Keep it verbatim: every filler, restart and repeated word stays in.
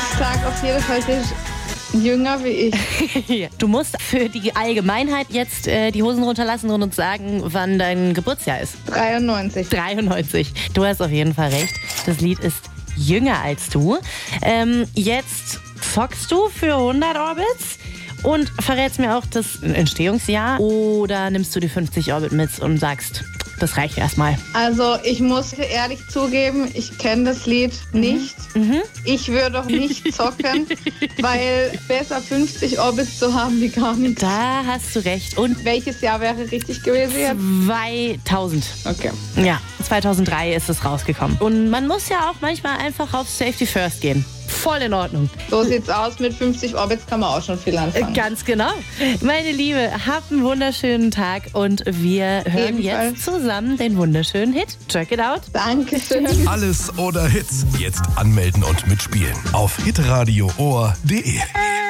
sag auf jeden Fall, der ist jünger wie ich. Du musst für die Allgemeinheit jetzt äh, die Hosen runterlassen und uns sagen, wann dein Geburtsjahr ist. dreiundneunzig. dreiundneunzig. Du hast auf jeden Fall recht. Das Lied ist jünger als du. Ähm, jetzt zockst du für hundert Orbits und verrätst mir auch das Entstehungsjahr. Oder nimmst du die fünfzig Orbit mit und sagst, das reicht erstmal. Also ich muss ehrlich zugeben, ich kenne das Lied nicht. Mhm. Ich würde doch nicht zocken, weil besser fünfzig Orbits zu haben wie gar nichts. Da hast du recht. Und Welches Jahr wäre richtig gewesen jetzt? zweitausend. Okay. Ja, zweitausenddrei ist es rausgekommen. Und man muss ja auch manchmal einfach auf Safety First gehen. Voll in Ordnung. So sieht's aus. Mit fünfzig Orbits kann man auch schon viel anfangen. Ganz genau. Meine Liebe, hab einen wunderschönen Tag und wir hören Ebenfalls. jetzt zusammen den wunderschönen Hit. Check it out. Dankeschön. Alles oder Hits. Jetzt anmelden und mitspielen auf hitradio ohr punkt de.